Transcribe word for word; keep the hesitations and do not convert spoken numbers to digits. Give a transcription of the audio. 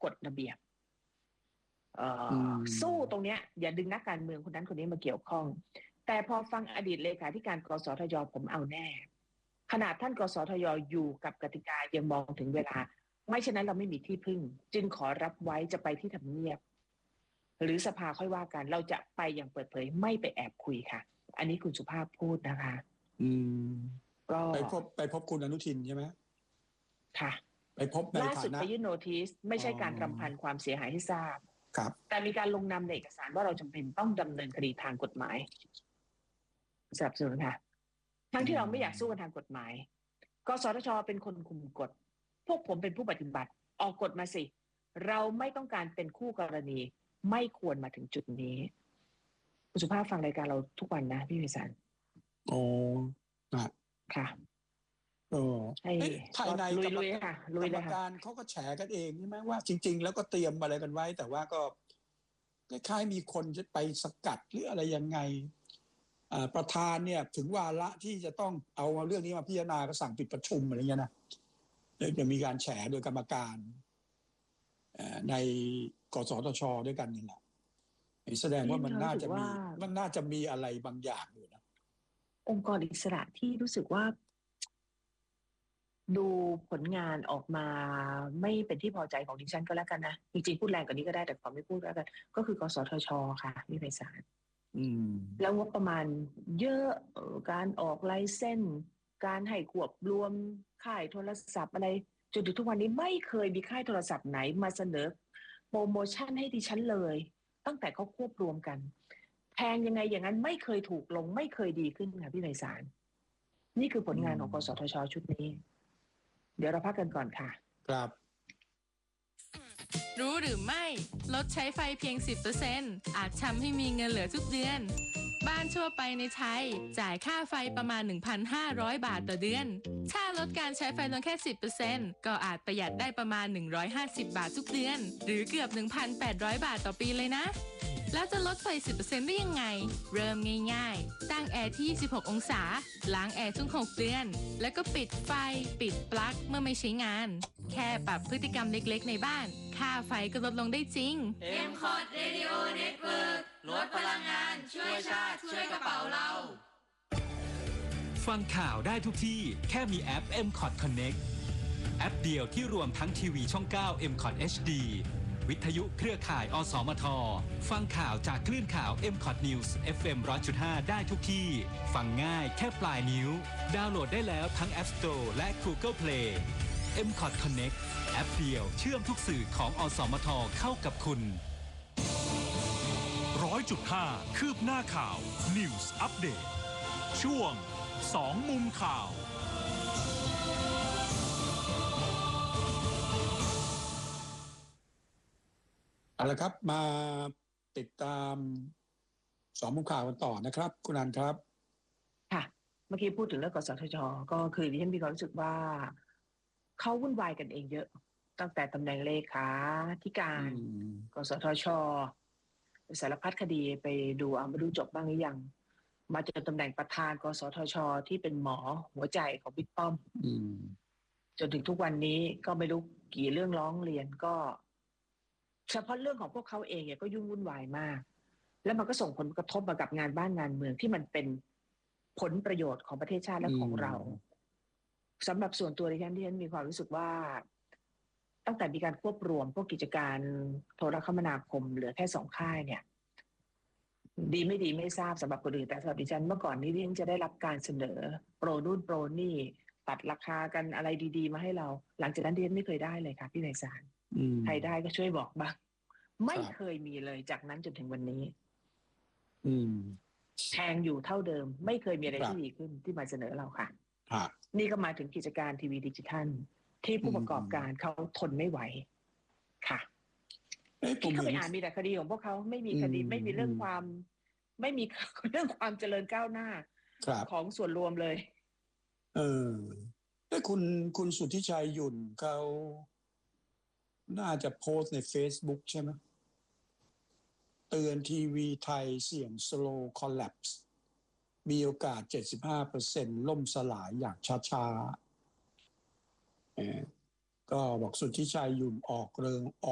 กฎระเบียบสู้ตรงเนี้ยอย่าดึงนักการเมืองคนนั้นคนนี้มาเกี่ยวข้องแต่พอฟังอดีตเลขาธิการกสทช.ผมเอาแน่ขนาดท่านกสทช.อยู่กับกติกายังมองถึงเวลาไม่ฉะนั้นเราไม่มีที่พึ่งจึงขอรับไว้จะไปที่ทำเนียบหรือสภาค่อยว่ากันเราจะไปอย่างเปิดเผยไม่ไปแอบคุยค่ะอันนี้คุณสุภาพพูดนะคะอืมก็ไปพบไปพบคุณอนุทินใช่ไหมค่ะไปพบในฐานะล่าสุดไปยื่นโนติสไม่ใช่การรำพันความเสียหายให้ทราบครับแต่มีการลงนามในเอกสารว่าเราจำเป็นต้องดำเนินคดีทางกฎหมายสนับสนุนค่ะทั้งที่เราไม่อยากสู้กันทางกฎหมายกสทช.เป็นคนคุมกฎพวกผมเป็นผู้ปฏิบัติออกกฎมาสิเราไม่ต้องการเป็นคู่กรณีไม่ควรมาถึงจุดนี้คุณสุภาพฟังรายการเราทุกวันนะพี่วิสันโอ้ค่ะโอ้ให้ภายในกรรมการกรรมการเขาก็แฉกันเองใช่ไหมว่าจริงๆแล้วก็เตรียมอะไรกันไว้แต่ว่าก็คล้ายๆมีคนจะไปสกัดหรืออะไรยังไงประธานเนี่ยถึงวาระที่จะต้องเอาเรื่องนี้มาพิจารณาก็สั่งปิดประชุมอะไรเงี้ยนะเลยจะมีการแฉโดยกรรมการในกสทช.ด้วยกันนี่แหละแสดงว่ามันน่าจะมีมันน่าจะมีอะไรบางอย่างอยู่นะองค์กรอิสระที่รู้สึกว่าดูผลงานออกมาไม่เป็นที่พอใจของดิฉันก็แล้วกันนะจริงๆพูดแรงกว่านี้ก็ได้แต่ขอไม่พูดแล้วกันก็คือกสทช.ค่ะพี่ไพศาลแล้วงบประมาณเยอะการออกไลเซนส์การให้ควบรวมค่ายโทรศัพท์อะไรจนถึงทุกวันนี้ไม่เคยมีค่ายโทรศัพท์ไหนมาเสนอโปรโมชั่นให้ดิฉันเลยตั้งแต่เขาควบรวมกันแพงยังไงอย่างนั้นไม่เคยถูกลงไม่เคยดีขึ้นค่ะพี่ไพศาลนี่คือผลงานของกสทช.ชุดนี้เดี๋ยวเราพักกันก่อนค่ะครับรู้หรือไม่ลดใช้ไฟเพียง สิบเปอร์เซ็นต์ อาจทำให้มีเงินเหลือทุกเดือนบ้านทั่วไปในไทยจ่ายค่าไฟประมาณ หนึ่งพันห้าร้อย บาทต่อเดือนถ้าลดการใช้ไฟลงแค่ สิบเปอร์เซ็นต์ ก็อาจประหยัดได้ประมาณหนึ่งร้อยห้าสิบบาททุกเดือนหรือเกือบ หนึ่งพันแปดร้อย บาทต่อปีเลยนะแล้วจะลดไฟ สิบเปอร์เซ็นต์ ได้ยังไงเริ่มง่ายๆตั้งแอร์ที่ยี่สิบหกองศาล้างแอร์ทุกหกเดือนแล้วก็ปิดไฟปิดปลั๊กเมื่อไม่ใช้งานแค่ปรับพฤติกรรมเล็กๆในบ้านค่าไฟก็ลดลงได้จริงเอ็ม คอท Radio Network ลดพลังงานช่วยชาติช่วยกระเป๋าเราฟังข่าวได้ทุกที่แค่มีแอป เอ็ม คอท Connect แอปเดียวที่รวมทั้งทีวีช่อง เก้า เอ็ม คอท เอช ดี วิทยุเครือข่าย อสมท ฟังข่าวจากคลื่นข่าว เอ็ม คอท News เอฟ เอ็ม หนึ่งร้อยจุดห้า ได้ทุกที่ฟังง่ายแค่ปลายนิ้วดาวน์โหลดได้แล้วทั้ง App Store และ Google Play เอ็ม คอท Connect แอปเดียวเชื่อมทุกสื่อของอสมทเข้ากับคุณร้อยจุดห้า คืบหน้าข่าว News Update ช่วงสองมุมข่าวเอาละครับมาติดตามสองมุมข่าวกันต่อนะครับคุณอันครับค่ะเมื่อกี้พูดถึงเรื่องกสทช.ก็คือดิฉันมีความรู้สึกว่าเขาวุ่นวายกันเองเยอะตั้งแต่ตำแหน่งเลขาธิการกสทช.สารพัดคดีไปดูเอามาดูจบบ้างหรือยังมาเจอตำแหน่งประธานกสทช.ที่เป็นหมอหัวใจของบิ๊กป้อมจนถึงทุกวันนี้ก็ไม่รู้กี่เรื่องร้องเรียนก็เฉพาะเรื่องของพวกเขาเองเนี่ยก็ยุ่งวุ่นวายมากแล้วมันก็ส่งผลกระทบมากับงานบ้านงานเมืองที่มันเป็นผลประโยชน์ของประเทศชาติและของเราสำหรับส่วนตัวดิฉันที่ฉันมีความรู้สึกว่าตั้งแต่มีการควบรวมพวกกิจการโทรคมนาคมเหลือแค่สองค่ายเนี่ยดีไม่ดีไม่ทราบสำหรับคนอื่นแต่สำหรับดิฉันเมื่อก่อนนี้ดิฉันจะได้รับการเสนอโปรนู่นโปรนี่ตัดราคากันอะไรดีๆมาให้เราหลังจากนั้นดิฉันไม่เคยได้เลยค่ะพี่ไพศาลใครได้ก็ช่วยบอกบ้างไม่เคยมีเลยจากนั้นจนถึงวันนี้แพงอยู่เท่าเดิมไม่เคยมีอะไรที่ดีขึ้นที่มาเสนอเราค่ะนี่ก็มาถึงกิจการทีวีดิจิทัลที่ผู้ประกอบการเขาทนไม่ไหวค่ะที่เขาไปอ่านมีแต่คดีของพวกเขาไม่มีคดีไม่มีเรื่องความไม่มีเรื่องความเจริญก้าวหน้าของส่วนรวมเลยเออแต่คุณคุณสุทธิชัยหยุ่นเขาน่าจะโพสต์ใน Facebook ใช่ไหมเตือนทีวีไทยเสี่ยง slow collapse มีโอกาส เจ็ดสิบห้าเปอร์เซ็นต์ ล่มสลายอย่างช้าๆก็บอกสุทธิชัยหยุ่นออกเริง